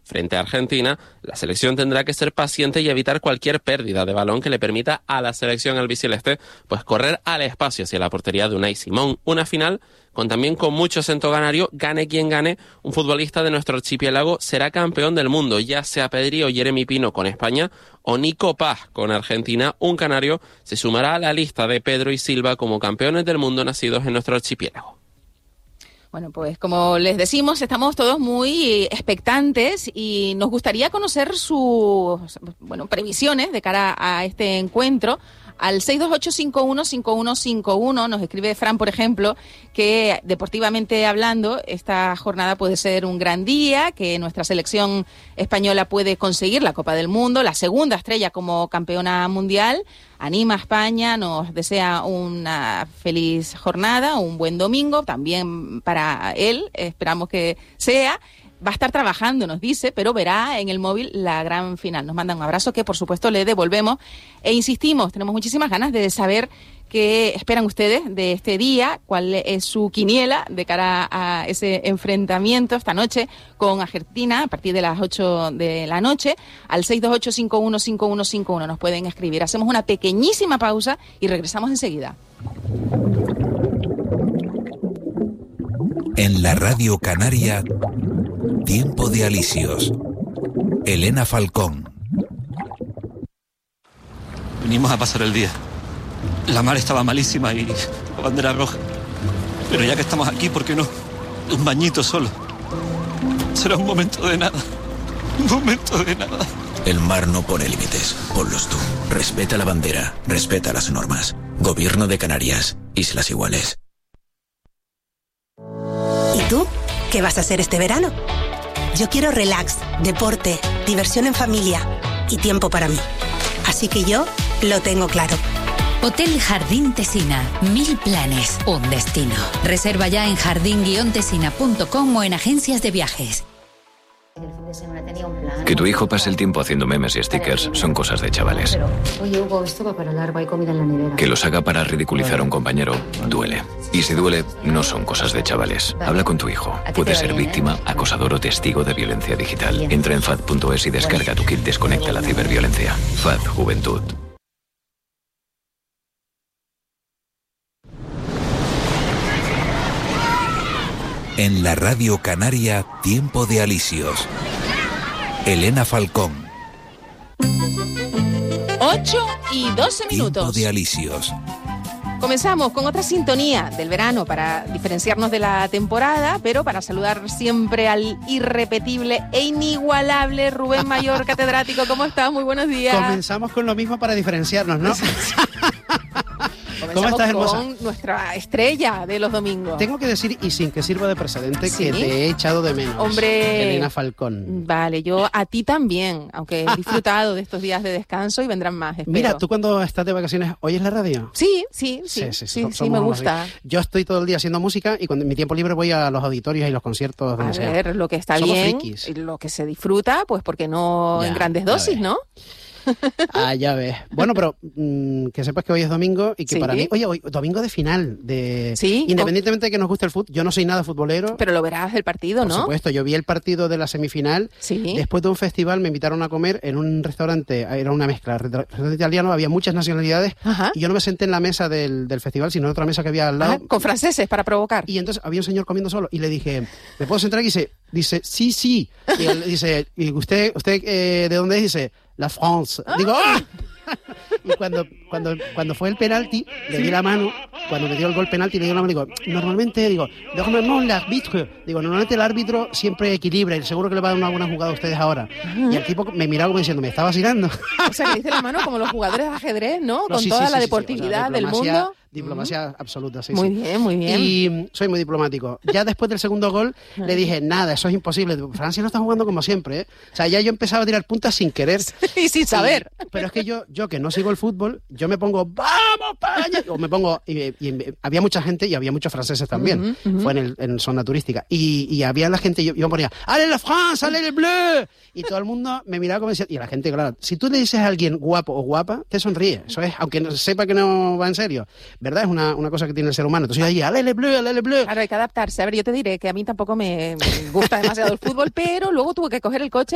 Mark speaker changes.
Speaker 1: frente a Argentina, la selección tendrá que ser paciente y evitar cualquier pérdida de balón que le permita a la selección albiceleste pues correr al espacio hacia la portería de Unai Simón. Una final también con mucho acento canario, gane quien gane, un futbolista de nuestro archipiélago será campeón del mundo, ya sea Pedri o Jeremy Pino con España o Nico Paz con Argentina. Un canario se sumará a la lista de Pedro y Silva como campeones del mundo nacidos en nuestro archipiélago.
Speaker 2: Bueno, pues como les decimos, estamos todos muy expectantes y nos gustaría conocer sus previsiones de cara a este encuentro. Al 628-515151 nos escribe Fran, por ejemplo, que deportivamente hablando esta jornada puede ser un gran día, que nuestra selección española puede conseguir la Copa del Mundo, la segunda estrella como campeona mundial. Anima a España, nos desea una feliz jornada, un buen domingo, también para él, esperamos que sea. Va a estar trabajando, nos dice, pero verá en el móvil la gran final. Nos manda un abrazo que, por supuesto, le devolvemos. E insistimos, tenemos muchísimas ganas de saber qué esperan ustedes de este día, cuál es su quiniela de cara a ese enfrentamiento esta noche con Argentina a partir de las 8 de la noche. Al 628-515151 nos pueden escribir. Hacemos una pequeñísima pausa y regresamos enseguida.
Speaker 3: En la Radio Canaria, Tiempo de Alisios. Elena Falcón.
Speaker 4: Venimos a pasar el día. La mar estaba malísima y la bandera roja. Pero ya que estamos aquí, ¿por qué no? Un bañito solo. Será un momento de nada. Un momento de nada.
Speaker 3: El mar no pone límites. Ponlos tú. Respeta la bandera. Respeta las normas. Gobierno de Canarias. Islas Iguales.
Speaker 5: ¿Y tú? ¿Qué vas a hacer este verano? Yo quiero relax, deporte, diversión en familia y tiempo para mí. Así que yo lo tengo claro.
Speaker 6: Hotel Jardín Tesina. 1000 planes, un destino. Reserva ya en jardin-tesina.com o en agencias de viajes.
Speaker 7: Que tu hijo pase el tiempo haciendo memes y stickers son cosas de chavales.
Speaker 8: Oye, Hugo, esto va para largo, hay comida en la nevera.
Speaker 7: Que los haga para ridiculizar a un compañero duele. Y si duele, no son cosas de chavales. Habla con tu hijo. Puede ser víctima, acosador o testigo de violencia digital. Entra en FAD.es y descarga tu kit Desconecta la ciberviolencia. FAD Juventud.
Speaker 3: En la Radio Canaria, Tiempo de Alisios. Elena Falcón.
Speaker 2: 8:12
Speaker 3: Tiempo de Alisios.
Speaker 2: Comenzamos con otra sintonía del verano para diferenciarnos de la temporada, pero para saludar siempre al irrepetible e inigualable Rubén Mayor, catedrático. ¿Cómo estás? Muy buenos días.
Speaker 9: Comenzamos con lo mismo para diferenciarnos, ¿no?
Speaker 2: ¿Cómo estás, hermosa? Con nuestra estrella de los domingos.
Speaker 9: Tengo que decir, y sin que sirva de precedente, ¿sí? Que te he echado de menos.
Speaker 2: Hombre.
Speaker 9: Elena Falcón.
Speaker 2: Vale, yo a ti también, aunque he disfrutado de estos días de descanso y vendrán más, espero.
Speaker 9: Mira, tú cuando estás de vacaciones, ¿oyes la radio?
Speaker 2: Sí, me gusta.
Speaker 9: Yo estoy todo el día haciendo música y cuando en mi tiempo libre voy a los auditorios y los conciertos.
Speaker 2: A ver, lo que está
Speaker 9: Somos
Speaker 2: bien,
Speaker 9: frikis.
Speaker 2: Lo que se disfruta, pues porque no en grandes dosis, ¿no?
Speaker 9: Ah, ya ves. Bueno, pero que sepas que hoy es domingo y que
Speaker 2: ¿Sí?
Speaker 9: para mí... Oye, hoy domingo de final.
Speaker 2: ¿Sí?
Speaker 9: Independientemente de que nos guste el fútbol, yo no soy nada futbolero.
Speaker 2: Pero lo verás el partido, ¿no?
Speaker 9: Por supuesto, yo vi el partido de la semifinal.
Speaker 2: Sí.
Speaker 9: Después de un festival me invitaron a comer en un restaurante, era una mezcla, restaurante italiano, había muchas nacionalidades.
Speaker 2: Ajá.
Speaker 9: Y yo no me senté en la mesa del festival, sino en otra mesa que había al lado.
Speaker 2: Ajá, con franceses para provocar.
Speaker 9: Y entonces había un señor comiendo solo y le dije, ¿me puedo sentar aquí? Dice, sí. Y él dice, ¿y usted de dónde es? Dice, La France. Digo, ¡ah! Y cuando fue el penalti, le di la mano, cuando me dio el gol penalti, le di la mano, digo, normalmente el árbitro siempre equilibra y seguro que le va a dar una buena jugada a ustedes ahora. Y el tipo me miraba como diciendo, me está vacilando.
Speaker 2: O sea, que dice la mano como los jugadores de ajedrez, ¿no? Con toda la deportividad del mundo.
Speaker 9: Diplomacia absoluta, sí.
Speaker 2: Muy bien.
Speaker 9: Y soy muy diplomático. Ya después del segundo gol le dije, nada, eso es imposible. Francia no está jugando como siempre, ¿eh? O sea, ya yo empezaba a tirar puntas sin querer.
Speaker 2: Y sin saber.
Speaker 9: Pero es que yo que no sigo el fútbol, yo me pongo, ¡vamos, España! O me pongo, y había mucha gente y había muchos franceses también. Fue en zona turística. Y había la gente, yo me ponía, ¡allez la France, allez le bleu! Y todo el mundo me miraba como decía, y la gente, claro, si tú le dices a alguien guapo o guapa, te sonríe. Eso es, aunque sepa que no va en serio. ¿Verdad? Es una cosa que tiene el ser humano. Entonces yo ahí, ¡allez le bleu, allez le bleu!
Speaker 2: Claro, hay que adaptarse. A ver, yo te diré que a mí tampoco me gusta demasiado el fútbol, pero luego tuve que coger el coche